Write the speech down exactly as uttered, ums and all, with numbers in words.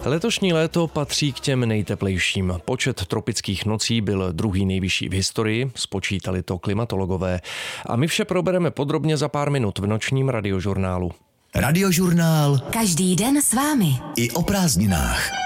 Letošní léto patří k těm nejteplejším. Počet tropických nocí byl druhý nejvyšší v historii, spočítali to klimatologové. A my vše probereme podrobně za pár minut v nočním radiožurnálu. Radiožurnál. Každý den s vámi. I o prázdninách.